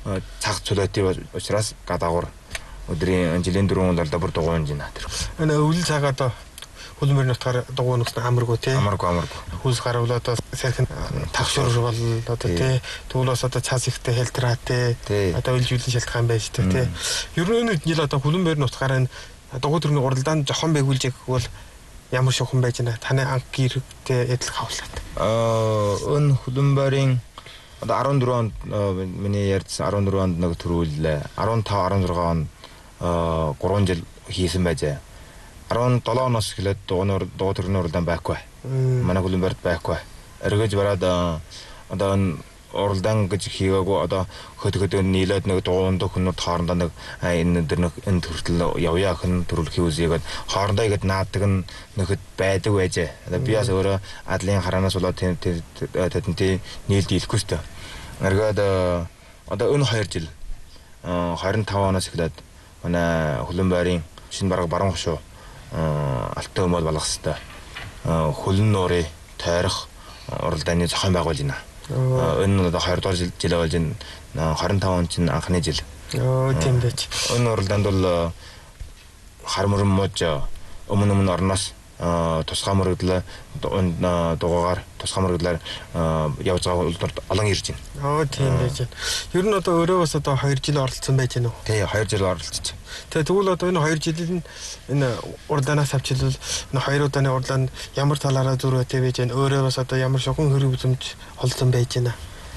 цаг цулаатай учраас гадаагуур өдрийн жилийн 4 удаа бүр дугуйн жина тэр. Энэ өвлөл цагаа одоо хөлмөр нутгаар дугуйнаас амаргүй тий. Амаргүй. Хөлс гарвал одоо сайхан тагшуур бол одоо тий. Туулаас одоо цаас ихтэй хэлтраатэй одоо үйлжүүлэн шалтгаан байж тээ тий. Ер нь энэ жил одоо хөлмөр нутгаар дугуй төрний уралдаанд жохон байгуулж бол ямар шухан байж байна. Таны анх гэрэгтэй адил хавлаад. Энэ хөлмөрийн одоо 14 онд миний ярьсан 14 онд нэг төрүүлээ. 15 16 онд 3 жил хийсэн байжээ. 17 оноос эхлээд дугуй төрний уралдаан байхгүй. Манай хөлбөрт байхгүй. Эргэж бараад одоо уралдаан гэж хийгээгүй одоо хөдөлгөөд нийлээд нэг дугуйнд хүмүүс хоорондоо нэг энэ төртөл явъя гэх төрүүлэх үзьгээд хоорондоо ихэд наадаг нөхөд байдаг байжээ. Одоо би бас өөрөө адлын хараанаас болоод тэдэнтэй нийлд ийлэхгүй шүү дээ. Эргээд одоо энэ 2 жил 25 оноос эхлээд манай хөлбөрийн шинэ баруун хошуу алтай өмөл болгох хэвээр хөлн нуурын тойрох уралдааны зохион байгуулж байна. Энэ одоо 20 дугаар жил болж байна. 25 он чинь анхны жил. Тийм байж. Энэ уралдаанд бол хар мөрөн мууж өмнө орноос тусгай мөрөглөө дугаагаар тусгай мөрөглөөр явж байгаа улдурд олон ирж байна. Тийм байж. Ер нь одоо өөрөө бас одоо 2 жил оролцсон байж гэнэ үү? Тий, 2 жил оролцсон. Тэгвэл одоо энэ 2 жилийн энэ уралдаанаас авчилвал энэ 2 удааны уралдаанд ямар талаараа зүрхтэй байж гэнэ? Өөрөө бас одоо ямар шохон хөрөг үзэмж олсон байж гэнэ?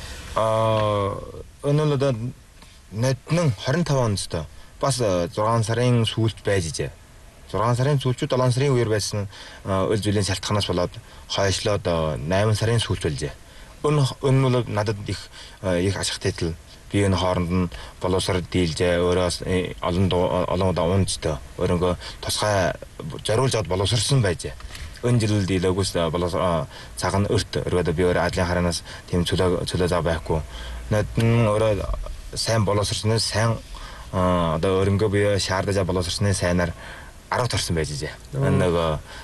Энэ л одоо нэгэн 25 онд бас 6 сарын сүүлд байж ижээ. 6 сарын сүүлчүүд 7 сарын үеэр байсан үйл жилийн шалтгаанаас болоод хойшлоод 8 сарын сүүлд болжээ. Энэ бол надад их ашигтай тал. Би энэ хооронд нь боловсрол дийлжээ. Өөрөөс олон удаа унжтай. Өөрөнгөө тусгай зориулж аваад боловсрсан байжээ. Энэ жил дийлэгөөс боловсрол цаг нь өрт. Өргөдөө би өөрөө адлын хараанаас тийм цөлөө зав байхгүй. Надад өөрөө сайн боловсрсны сайн одоо өөрөнгөө би шаардаж боловсрсны сайнаар 10 торсон байжээ. Энэ нэг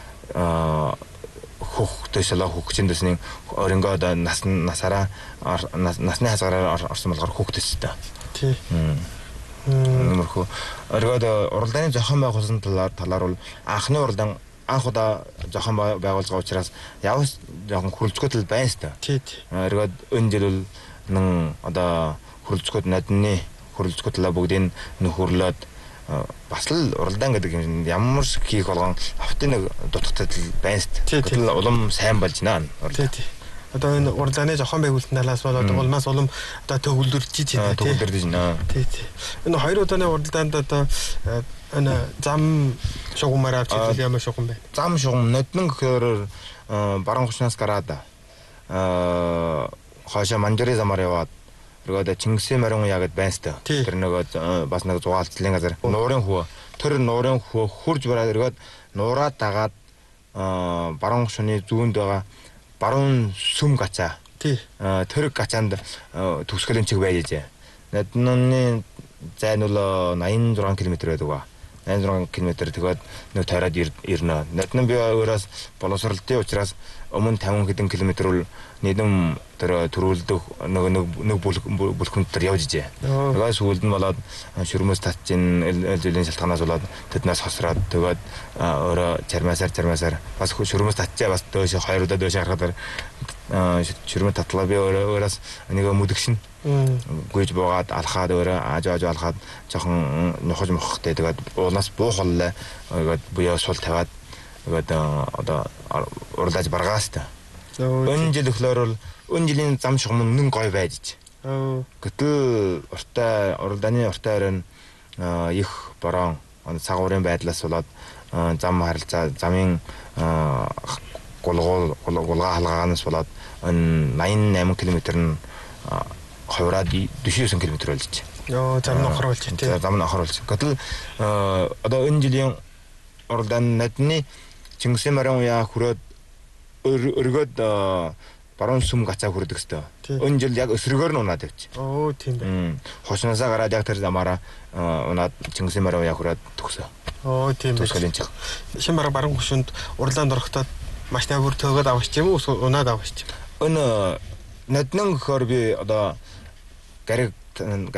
хөгчийн дэсний өөрөнгөө одоо насны хязгаараар орсон болохоор хөгтөстэй. Тий. Нэмэрхүү. Өөргөө уралдааны зохион байгуулсан талаар бол анхны уралдаан анх удаа зохион байгуулж байгаа учраас явс жоохон хүрлцгөөдөл байна шүү дээ. Тий. Өөргөө энэ жил нэн одоо хүрлцгөөд надны хүрлцгөөдлөө бүгдийг нөхөрлөөд бас л уралдаан гэдэг юм ямар хийх болгон автын нэг дутагтай байна шүү дээ. Гэтэл улам сайн болж байна. Тий. Одоо энэ уралдааны зохион байгуулалтын талаас болоод улмаас улам одоо төгөлдөрж байна. Төгөлдөрж байна. Тий. Энэ 2 удааны уралдаанд одоо энэ зам шугамаар авчил ямар шугам байна? Зам шугам ноднон гэхээр баруун хушнаас гараад хойшоо манжури замаар яваад Ргода Чингисийн морин уяа гэд байна шүү дээ. Тэр нөгөө бас нэг зугаалтлын газар. Нуурын хөө. Тэр нуурын хөө хурж бараад иргээд нуураад дагаад баруун шуны зүүнд байгаа баруун сүм гачаа. Тэр гачаанд төгсгөлийн чиг байж. Надны зай нь бол 86 км байдаг ба. 86 км тэгээд нэг тойроод ирнэ. Надны би өөрөөс боловсролтын учраас өмнө 50 хэдэн километр бол нийтэм тэр төрүүлдэг нэг бүлхэнд төр явж ижээ. Тэгээд сүүлд нь болоод шүрмэс татчин жилийн шалтгаанаас болоод тэднээс хосроод тэгээд өөрөө чармаасаар бас шүрмэс татчаа бас дөөш 2 удаа дөөш харахад шүрмэс татлаа би өөрөөс нэг мүдэгшин гүйж буугаад алхаад өөрөө ааж алхаад жоохон нухаж моххтэй тэгээд уунаас буухаллаа тэгээд буяа сул тавиад тэгээд одоо урлаж баргаастай. Энэ жил өглөөр бол энэ жилийн зам шугам нэн гой байж. Гэтэл уралдааны уртай харин их борон цагуурын байдлаас болоод зам харилцаа замын гулгаа халгааганаас болоод 88 км нь хавраад 49 км болж. Зам нь охор болж тий. Зам нь охор болж. Гэтэл одоо энэ жилийн уралдааны надны Чингисийн морин уяа хүрээд өргөд баруун сүм гацаа хүрдэг өстой. Энэ жил яг өсрөгөөр нь унаад явчих. Тийм байна. Хошноосаа гараад яг тэр замаараа унаад Чингисийн морин уяа хүрээд төгсөө. Тийм байна. Шин баруун хошинд уралдаанд орохдоо машина бүр төөгөөд авч юм уу унаад авч юм. Энэ наднын гэхээр би одоо гариг